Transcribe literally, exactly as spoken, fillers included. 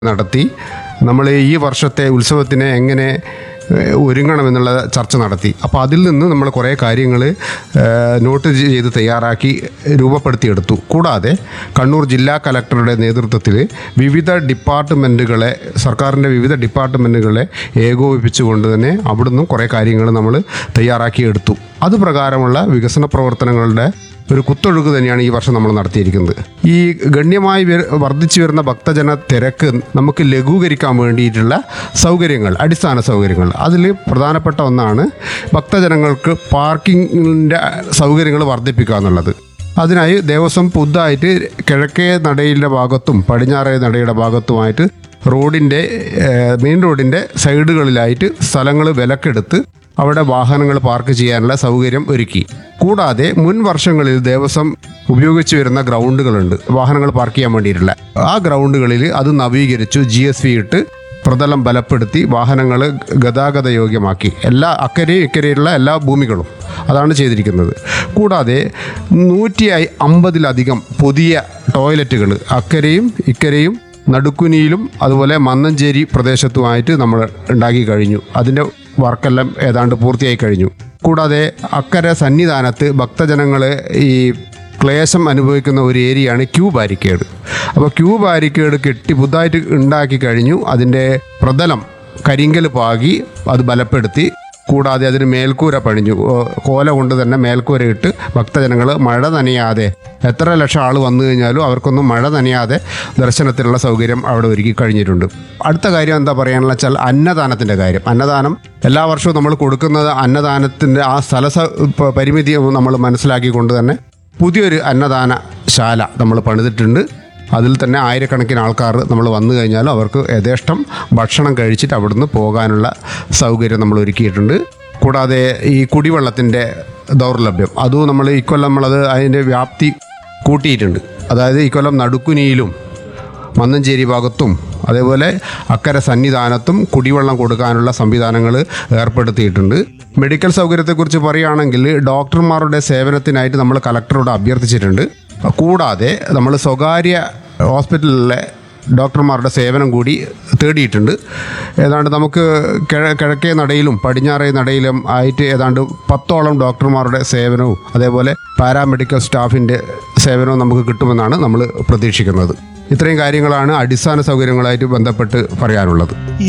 നടത്തി. നമ്മൾ ഈ വർഷത്തെ ഉത്സവത്തിന് എങ്ങനെ ഒരുങ്ങണമെന്നുള്ള ചർച്ച നടത്തി. അപ്പോൾ അതിൽ നിന്ന് നമ്മൾ കുറേ കാര്യങ്ങൾ നോട്ട് ചെയ്ത് തയ്യാറാക്കി രൂപപ്പെടുത്തിയെടുത്തു. കൂടാതെ കണ്ണൂർ ജില്ലാ കലക്ടറുടെ നേതൃത്വത്തിൽ വിവിധ ഡിപ്പാർട്ട്മെൻറ്റുകളെ സർക്കാരിൻ്റെ വിവിധ ഡിപ്പാർട്ട്മെൻറ്റുകളെ ഏകോപിപ്പിച്ചുകൊണ്ട് തന്നെ അവിടുന്ന് കുറേ കാര്യങ്ങൾ നമ്മൾ തയ്യാറാക്കിയെടുത്തു. അത് പ്രകാരമുള്ള വികസന പ്രവർത്തനങ്ങളുടെ ഒരു കുത്തൊഴുക്ക് തന്നെയാണ് ഈ വർഷം നമ്മൾ നടത്തിയിരിക്കുന്നത്. ഈ ഗണ്യമായി വർദ്ധിച്ചു വരുന്ന ഭക്തജന തിരക്ക് നമുക്ക് ലഘൂകരിക്കാൻ വേണ്ടിയിട്ടുള്ള സൗകര്യങ്ങൾ, അടിസ്ഥാന സൗകര്യങ്ങൾ, അതിൽ പ്രധാനപ്പെട്ട ഒന്നാണ് ഭക്തജനങ്ങൾക്ക് പാർക്കിങ്ങിൻ്റെ സൗകര്യങ്ങൾ വർദ്ധിപ്പിക്കുക എന്നുള്ളത്. അതിനായി ദേവസ്വം പുതുതായിട്ട് കിഴക്കേ നടയിലെ ഭാഗത്തും പടിഞ്ഞാറേ നടയുടെ ഭാഗത്തുമായിട്ട് റോഡിൻ്റെ മെയിൻ റോഡിൻ്റെ സൈഡുകളിലായിട്ട് സ്ഥലങ്ങൾ വിലക്കെടുത്ത് അവിടെ വാഹനങ്ങൾ പാർക്ക് ചെയ്യാനുള്ള സൗകര്യം ഒരുക്കി. കൂടാതെ മുൻ വർഷങ്ങളിൽ ദേവസ്വം ഉപയോഗിച്ചു വരുന്ന ഗ്രൗണ്ടുകളുണ്ട് വാഹനങ്ങൾ പാർക്ക് ചെയ്യാൻ വേണ്ടിയിട്ടുള്ള. ആ ഗ്രൗണ്ടുകളിൽ അത് നവീകരിച്ചു, ജി എസ് വി ഇട്ട് പ്രതലം ബലപ്പെടുത്തി വാഹനങ്ങൾ ഗതാഗത യോഗ്യമാക്കി. എല്ലാ അക്കരെയും ഇക്കരെയുള്ള എല്ലാ ഭൂമികളും അതാണ് ചെയ്തിരിക്കുന്നത്. കൂടാതെ നൂറ്റി അമ്പതിലധികം പുതിയ ടോയ്ലറ്റുകൾ അക്കരെയും ഇക്കരെയും നടുക്കുനിയിലും അതുപോലെ മന്നഞ്ചേരി പ്രദേശത്തുമായിട്ട് നമ്മൾ ഉണ്ടാക്കി കഴിഞ്ഞു. അതിൻ്റെ വർക്കെല്ലാം ഏതാണ്ട് പൂർത്തിയായി കഴിഞ്ഞു. കൂടാതെ അക്കരെ സന്നിധാനത്ത് ഭക്തജനങ്ങൾ ഈ ക്ലേശം അനുഭവിക്കുന്ന ഒരു ഏരിയയാണ് ക്യൂ ബാരിക്കേഡ്. അപ്പോൾ ക്യൂ ബാരിക്കേഡ് കെട്ടി പുതുതായിട്ട് ഉണ്ടാക്കി കഴിഞ്ഞു. അതിൻ്റെ പ്രതലം കരിങ്കൽ പാകി അത് ബലപ്പെടുത്തി. കൂടാതെ അതിന് മേൽക്കൂര പണിഞ്ഞു. കോല കൊണ്ട് തന്നെ മേൽക്കൂര ഇട്ട് ഭക്തജനങ്ങൾ മഴ നനയാതെ, എത്ര ലക്ഷം ആൾ വന്നു കഴിഞ്ഞാലും അവർക്കൊന്നും മഴ നനയാതെ ദർശനത്തിനുള്ള സൗകര്യം അവിടെ ഒരുക്കി കഴിഞ്ഞിട്ടുണ്ട്. അടുത്ത കാര്യം എന്താ പറയാനുള്ള വെച്ചാൽ അന്നദാനത്തിൻ്റെ കാര്യം. അന്നദാനം എല്ലാ വർഷവും നമ്മൾ കൊടുക്കുന്നത് അന്നദാനത്തിൻ്റെ ആ സ്ഥല പരിമിതി നമ്മൾ മനസ്സിലാക്കിക്കൊണ്ട് തന്നെ പുതിയൊരു അന്നദാനശാല നമ്മൾ പണിതിട്ടുണ്ട്. അതിൽ തന്നെ ആയിരക്കണക്കിന് ആൾക്കാർ നമ്മൾ വന്നു കഴിഞ്ഞാലും അവർക്ക് യഥേഷ്ടം ഭക്ഷണം കഴിച്ചിട്ട് അവിടുന്ന് പോകാനുള്ള സൗകര്യം നമ്മൾ ഒരുക്കിയിട്ടുണ്ട്. കൂടാതെ ഈ കുടിവെള്ളത്തിൻ്റെ ദൗർലഭ്യം അതും നമ്മൾ ഇക്കൊല്ലം നമ്മളത് അതിൻ്റെ വ്യാപ്തി കൂട്ടിയിട്ടുണ്ട്. അതായത് ഇക്കൊല്ലം നടുക്കുനിയിലും മന്നഞ്ചേരി ഭാഗത്തും അതേപോലെ അക്കരെ സന്നിധാനത്തും കുടിവെള്ളം കൊടുക്കാനുള്ള സംവിധാനങ്ങൾ ഏർപ്പെടുത്തിയിട്ടുണ്ട്. മെഡിക്കൽ സൗകര്യത്തെക്കുറിച്ച് പറയുകയാണെങ്കിൽ ഡോക്ടർമാരുടെ സേവനത്തിനായിട്ട് നമ്മൾ കലക്ടറോട് അഭ്യർത്ഥിച്ചിട്ടുണ്ട്. കൂടാതെ നമ്മൾ സ്വകാര്യ ഹോസ്പിറ്റലിലെ ഡോക്ടർമാരുടെ സേവനം കൂടി തേടിയിട്ടുണ്ട്. ഏതാണ്ട് നമുക്ക് കിഴ കിഴക്കേ നടയിലും പടിഞ്ഞാറേ നടയിലും ആയിട്ട് ഏതാണ്ട് പത്തോളം ഡോക്ടർമാരുടെ സേവനവും അതേപോലെ പാരാമെഡിക്കൽ സ്റ്റാഫിൻ്റെ സേവനവും നമുക്ക് കിട്ടുമെന്നാണ് നമ്മൾ പ്രതീക്ഷിക്കുന്നത്. ഇത്രയും കാര്യങ്ങളാണ് അടിസ്ഥാന സൗകര്യങ്ങളായിട്ട് ബന്ധപ്പെട്ട് പറയാനുള്ളത്.